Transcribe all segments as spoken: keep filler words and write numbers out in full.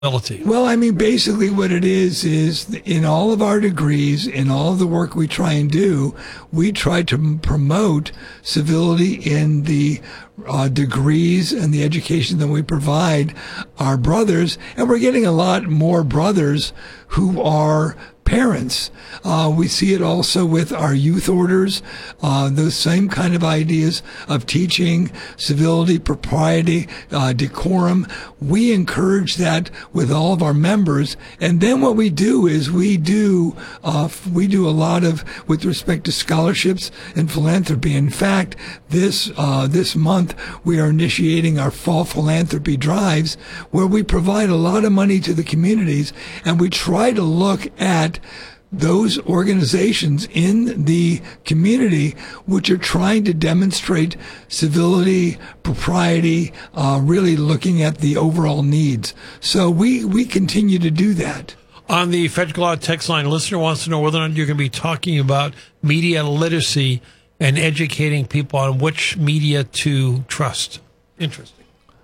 Civility. Well, I mean, basically what it is, is in all of our degrees, in all of the work we try and do, we try to promote civility in the uh, degrees and the education that we provide our brothers. And we're getting a lot more brothers who are parents. Uh, we see it also with our youth orders, uh, those same kind of ideas of teaching civility, propriety, uh, decorum. We encourage that with all of our members. And then what we do is we do, uh, we do a lot of, with respect to scholarships and philanthropy. In fact, this, uh, this month we are initiating our fall philanthropy drives where we provide a lot of money to the communities and we try to look at those organizations in the community which are trying to demonstrate civility, propriety, uh, really looking at the overall needs. So we, we continue to do that. On the Federal Law text line, a listener wants to know whether or not you're going to be talking about media literacy and educating people on which media to trust. Interesting.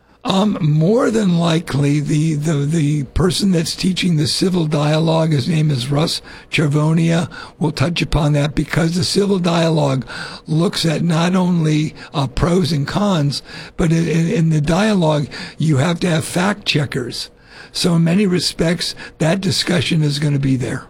Um, more than likely, the, the, the person that's teaching the civil dialogue, his name is Russ Chervonia, will touch upon that because the civil dialogue looks at not only uh, pros and cons, but in, in the dialogue, you have to have fact checkers. So in many respects, that discussion is going to be there.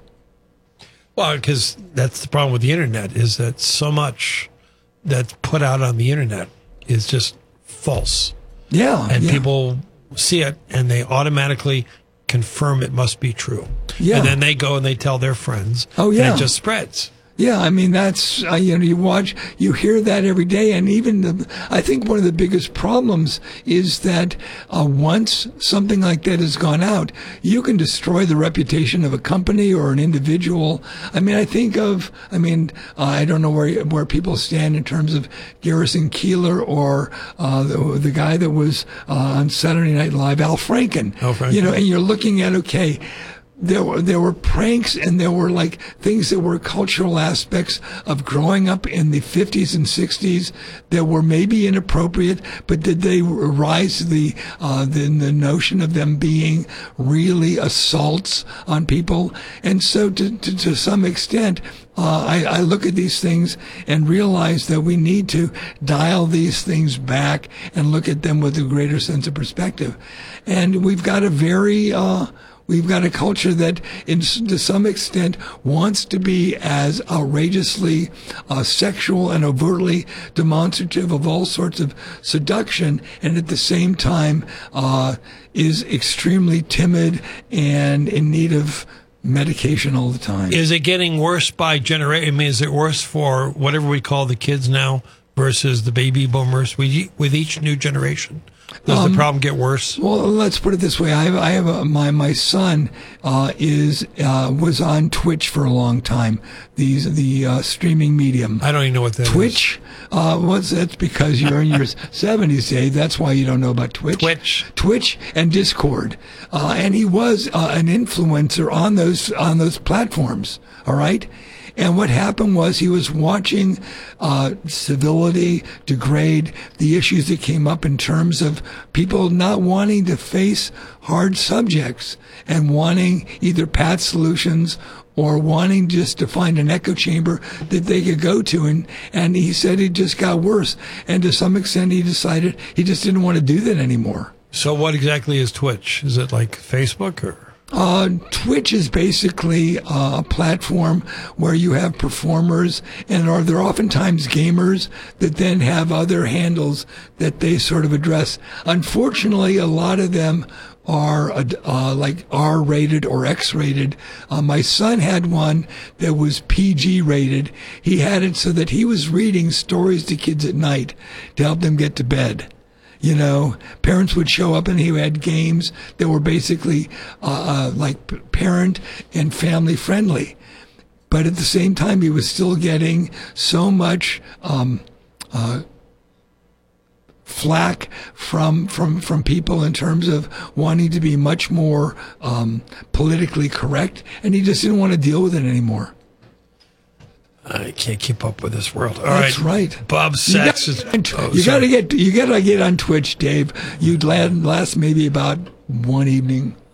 Well, because that's the problem with the internet is that so much that's put out on the internet is just false. Yeah. And yeah. people see it and they automatically confirm it must be true. Yeah. And then they go and they tell their friends. Oh, yeah. And it just spreads. Yeah, I mean, that's, uh, you know, you watch, you hear that every day. And even the, I think one of the biggest problems is that uh, once something like that has gone out, you can destroy the reputation of a company or an individual. I mean, I think of, I mean, uh, I don't know where where people stand in terms of Garrison Keillor or uh, the, the guy that was uh, on Saturday Night Live, Al Franken. Al Franken. You know, and you're looking at, okay, There were, there were pranks and there were like things that were cultural aspects of growing up in the fifties and sixties that were maybe inappropriate, but did they rise to the, uh, the, the notion of them being really assaults on people? And so to, to, to some extent, Uh, I, I look at these things and realize that we need to dial these things back and look at them with a greater sense of perspective. And we've got a very, uh, We've got a culture that, in, to some extent, wants to be as outrageously uh, sexual and overtly demonstrative of all sorts of seduction, and at the same time uh, is extremely timid and in need of medication all the time. Is it getting worse by generation? I mean, is it worse for whatever we call the kids now versus the baby boomers with, with each new generation? Does um, the problem get worse? Well, let's put it this way. I have, I have a, my, my son, uh, is, uh, was on Twitch for a long time. These, the, uh, streaming medium. I don't even know what that Twitch, is. uh, what's, that's because you're in your seventies, Dave. That's why you don't know about Twitch. Twitch. Twitch and Discord. Uh, and he was, uh, an influencer on those, on those platforms. All right. And what happened was he was watching uh, civility degrade, the issues that came up in terms of people not wanting to face hard subjects and wanting either pat solutions or wanting just to find an echo chamber that they could go to. And, and he said it just got worse. And to some extent, he decided he just didn't want to do that anymore. So what exactly is Twitch? Is it like Facebook or? Uh, Twitch is basically uh, a platform where you have performers, and are they're oftentimes gamers that then have other handles that they sort of address. Unfortunately, a lot of them are uh, like R rated or X rated. Uh, my son had one that was P G rated. He had it so that he was reading stories to kids at night to help them get to bed. You know, parents would show up and he had games that were basically uh, uh, like parent and family friendly. But at the same time, he was still getting so much um, uh, flack from from from people in terms of wanting to be much more um, politically correct, and he just didn't want to deal with it anymore. I can't keep up with this world. All That's right. right. Bob Sachs is. Oh, you got to get you got to get on Twitch, Dave. You'd last maybe about one evening.